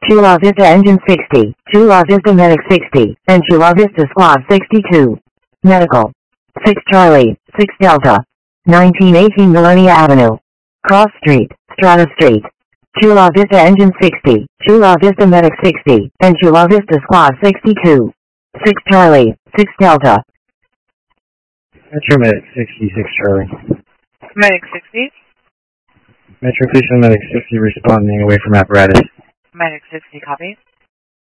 Chula Vista Engine 60, Chula Vista Medic 60, and Chula Vista Squad 62. Medical. 6 Charlie, 6 Delta. 1918 Millennia Avenue. Cross Street, Strata Street. Chula Vista Engine 60, Chula Vista Medic 60, and Chula Vista Squad 62. 6 Charlie, 6 Delta. Metro Medic 66 Charlie. Medic 60. Metro Cleveland Medic 60 responding away from apparatus. Medic 60, copy.